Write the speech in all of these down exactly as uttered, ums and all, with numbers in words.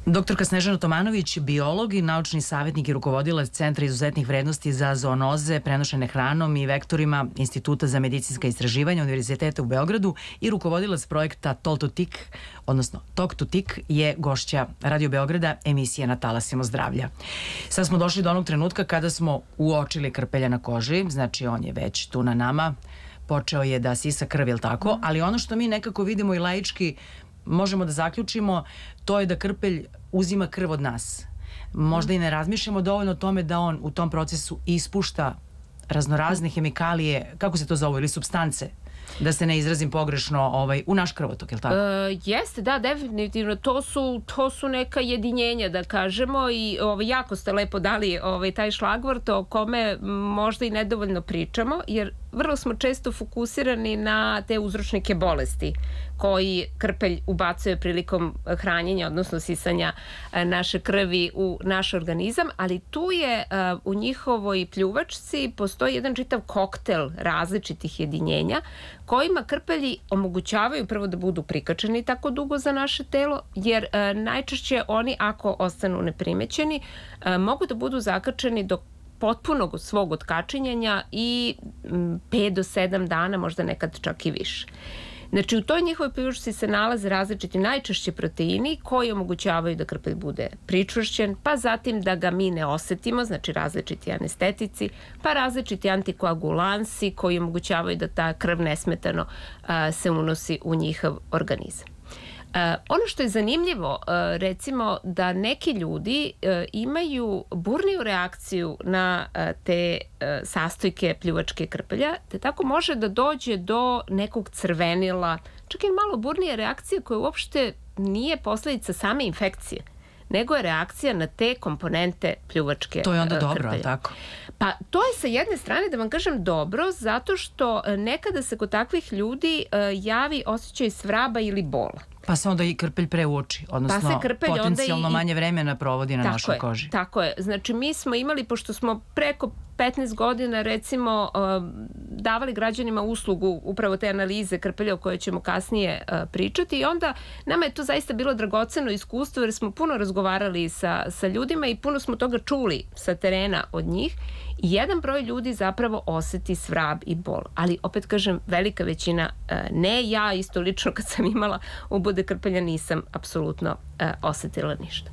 Doktorka Snežana Tomanović, biolog i naučni savjetnik i rukovodilac Centra izuzetnih vrednosti za zoonoze prenošene hranom i vektorima Instituta za medicinska istraživanja Univerziteta u Beogradu i rukovodilac projekta Tol to Tik, odnosno Tok to Tik, je gošća Radio Beograda emisije Na talasima zdravlja. Sad smo došli do onog trenutka kada smo uočili krpelja na koži, znači on je već tu na nama, počeo je da sisa krv, ili tako, ali ono što mi nekako vidimo i laički možemo da zaključimo, to je da krpelj uzima krv od nas. Možda i ne razmišljamo dovoljno o tome da on u tom procesu ispušta raznorazne hemikalije, kako se to zove, ili supstance, da se ne izrazim pogrešno, ovaj, u naš krvotok, je li tako? E, jeste, da, definitivno. To su, to su neka jedinjenja, da kažemo, i ovaj, jako ste lepo dali ovaj, taj šlagvort o kome možda i nedovoljno pričamo, jer vrlo smo često fokusirani na te uzročnike bolesti koji krpelj ubacuje prilikom hranjenja, odnosno sisanja naše krvi u naš organizam, ali tu je u njihovoj pljuvačci postoji jedan čitav koktel različitih jedinjenja kojima krpelji omogućavaju prvo da budu prikačeni tako dugo za naše telo, jer najčešće oni, ako ostanu neprimećeni, mogu da budu zakačeni do potpunog svog otkačenjanja i pet do sedam dana, možda nekad čak i više. Znači, u toj njihovoj pljuvačci se nalaze različiti najčešće proteini koji omogućavaju da krpelj bude pričvršćen, pa zatim da ga mi ne osetimo, znači različiti anestetici, pa različiti antikoagulansi koji omogućavaju da ta krv nesmetano a, se unosi u njihov organizam. Uh, ono što je zanimljivo, uh, recimo da neki ljudi uh, imaju burniju reakciju na uh, te uh, sastojke pljuvačke krpelja, te tako može da dođe do nekog crvenila, čak i malo burnije reakcije koja uopšte nije posledica same infekcije, nego je reakcija na te komponente pljuvačke krpelja. To je onda dobro, ali tako? Pa to je sa jedne strane, da vam kažem, dobro, zato što nekada se kod takvih ljudi uh, javi osjećaj svraba ili bola. Pa se onda i krpelj preuoči, odnosno pa potencijalno i, manje vremena provodi na našoj je, koži. Tako je. Znači, mi smo imali, pošto smo preko petnaest godina, recimo, davali građanima uslugu upravo te analize krpelja o kojoj ćemo kasnije pričati, i onda nama je to zaista bilo dragoceno iskustvo, jer smo puno razgovarali sa, sa ljudima i puno smo toga čuli sa terena od njih. I jedan broj ljudi zapravo oseti svrab i bol. Ali, opet kažem, velika većina ne. Ja isto lično kad sam imala ubude krpelja nisam apsolutno osetila ništa.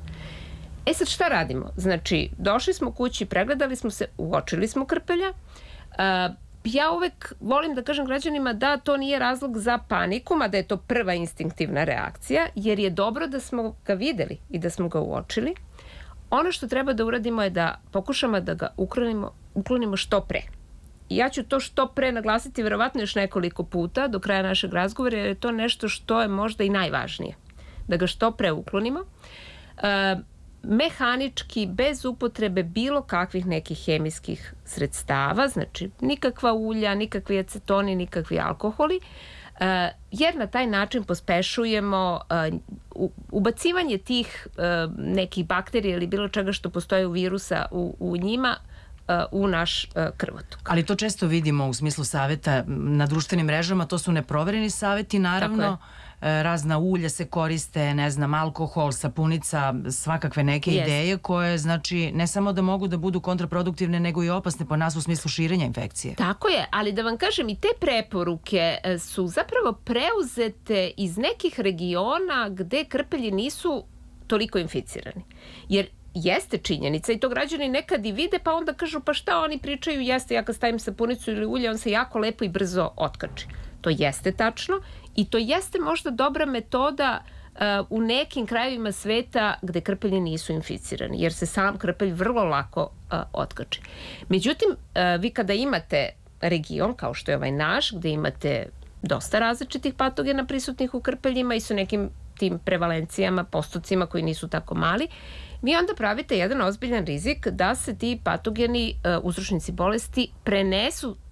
E sad, šta radimo? Znači, došli smo kući, pregledali smo se, uočili smo krpelja. Ja uvek volim da kažem građanima da to nije razlog za paniku, mada je to prva instinktivna reakcija, jer je dobro da smo ga videli i da smo ga uočili. Ono što treba da uradimo je da pokušamo da ga uklonimo, uklonimo što pre. I ja ću to što pre naglasiti verovatno još nekoliko puta do kraja našeg razgovora, jer je to nešto što je možda i najvažnije. Da ga što pre uklonimo. E, mehanički, bez upotrebe bilo kakvih nekih hemijskih sredstava, znači nikakva ulja, nikakvi acetoni, nikakvi alkoholi, Uh, jer na taj način pospešujemo uh, ubacivanje tih uh, nekih bakterija ili bilo čega što postoje u virusa u, u njima uh, u naš uh, krvotok. Ali to često vidimo u smislu saveta na društvenim mrežama, to su neprovereni saveti, naravno. Razna ulja se koriste, ne znam, alkohol, sapunica, svakakve neke yes. ideje koje, znači, ne samo da mogu da budu kontraproduktivne, nego i opasne po nas u smislu širenja infekcije. Tako je, ali da vam kažem, i te preporuke su zapravo preuzete iz nekih regiona gde krpelji nisu toliko inficirani. Jer jeste činjenica, i to građani nekad i vide, pa onda kažu, pa šta oni pričaju, jeste, ja kad stavim sapunicu ili ulje, on se jako lepo i brzo otkači. To jeste tačno i to jeste možda dobra metoda uh, u nekim krajevima sveta gde krpelji nisu inficirani, jer se sam krpelj vrlo lako uh, otkači. Međutim, uh, vi kada imate region, kao što je ovaj naš, gde imate dosta različitih patogena prisutnih u krpeljima i su nekim tim prevalencijama, postocima koji nisu tako mali, vi onda pravite jedan ozbiljan rizik da se ti patogeni uh, uzročnici bolesti prenesu